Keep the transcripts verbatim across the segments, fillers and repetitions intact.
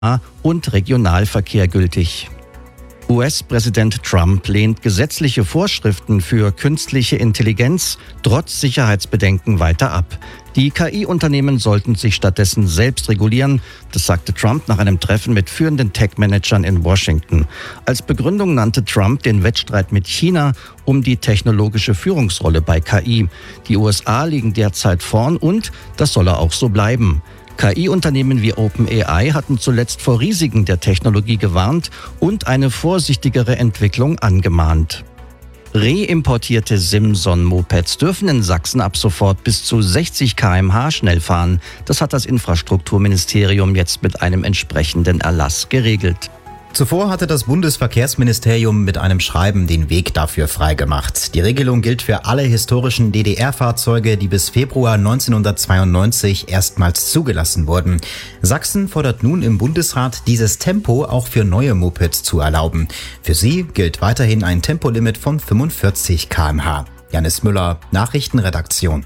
und Regionalverkehr gültig. U S-Präsident Trump lehnt gesetzliche Vorschriften für künstliche Intelligenz trotz Sicherheitsbedenken weiter ab. Die K I-Unternehmen sollten sich stattdessen selbst regulieren, das sagte Trump nach einem Treffen mit führenden Tech-Managern in Washington. Als Begründung nannte Trump den Wettstreit mit China um die technologische Führungsrolle bei K I. Die U S A liegen derzeit vorn und das solle auch so bleiben. K I-Unternehmen wie OpenAI hatten zuletzt vor Risiken der Technologie gewarnt und eine vorsichtigere Entwicklung angemahnt. Reimportierte Simson-Mopeds dürfen in Sachsen ab sofort bis zu sechzig Kilometer pro Stunde schnell fahren. Das hat das Infrastrukturministerium jetzt mit einem entsprechenden Erlass geregelt. Zuvor hatte das Bundesverkehrsministerium mit einem Schreiben den Weg dafür freigemacht. Die Regelung gilt für alle historischen D D R-Fahrzeuge, die bis Februar neunzehnhundertzweiundneunzig erstmals zugelassen wurden. Sachsen fordert nun im Bundesrat, dieses Tempo auch für neue Mopeds zu erlauben. Für sie gilt weiterhin ein Tempolimit von fünfundvierzig Kilometer pro Stunde. Janis Müller, Nachrichtenredaktion.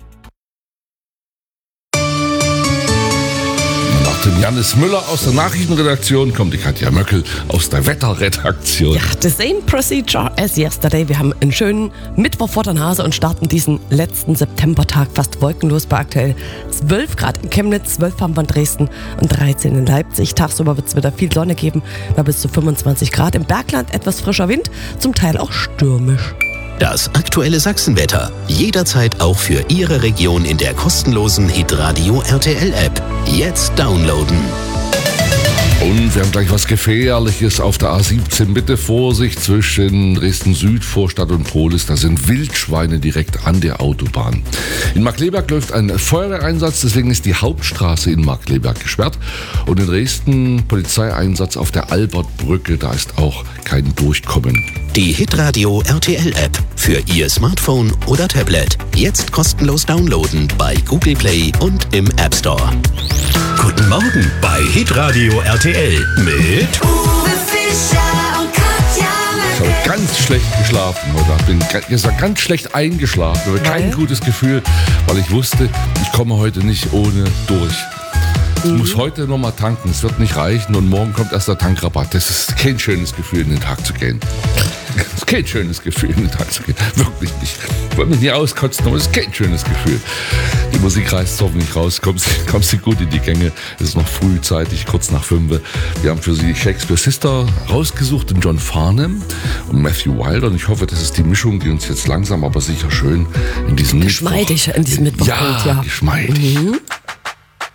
Dem Janis Müller aus der Nachrichtenredaktion kommt die Katja Möckel aus der Wetterredaktion. Ja, the same procedure as yesterday. Wir haben einen schönen Mittwoch vor der Nase und starten diesen letzten Septembertag fast wolkenlos bei aktuell zwölf Grad in Chemnitz, zwölf haben wir in Dresden und dreizehn in Leipzig. Tagsüber wird es wieder viel Sonne geben, da bis zu fünfundzwanzig Grad. Im Bergland etwas frischer Wind, zum Teil auch stürmisch. Das aktuelle Sachsenwetter. Jederzeit auch für Ihre Region in der kostenlosen Hitradio R T L-App. Jetzt downloaden. Und wir haben gleich was Gefährliches auf der A siebzehn. Bitte Vorsicht zwischen Dresden-Süd, Vorstadt und Prohlis. Da sind Wildschweine direkt an der Autobahn. In Markkleeberg läuft ein Feuerwehreinsatz, deswegen ist die Hauptstraße in Markkleeberg gesperrt. Und in Dresden Polizeieinsatz auf der Albertbrücke, da ist auch kein Durchkommen. Die Hitradio R T L-App für Ihr Smartphone oder Tablet. Jetzt kostenlos downloaden bei Google Play und im App Store. Guten Morgen bei Hitradio R T L mit Uwe Fischer und Katja Möckel. Ich habe ganz schlecht geschlafen heute. Ich bin gestern ganz schlecht eingeschlafen. Ich habe kein gutes Gefühl, weil ich wusste, ich komme heute nicht ohne durch. Ich muss heute nochmal tanken, es wird nicht reichen und morgen kommt erst der Tankrabatt. Das ist kein schönes Gefühl, in den Tag zu gehen. Das ist kein schönes Gefühl, in den Tag zu gehen. Wirklich nicht. Ich wollte mich nicht auskotzen, aber es ist kein schönes Gefühl. Die Musik reißt hoffentlich raus, kommst, kommst du gut in die Gänge. Es ist noch frühzeitig, kurz nach fünf. Wir haben für Sie Shakespeare Sister rausgesucht, den John Farnham und Matthew Wilder. Und ich hoffe, das ist die Mischung, die uns jetzt langsam, aber sicher schön in diesem Geschmeidig Mittwoch, in diesem Mittwoch ja, kommt, ja. geschmeidig. Mhm.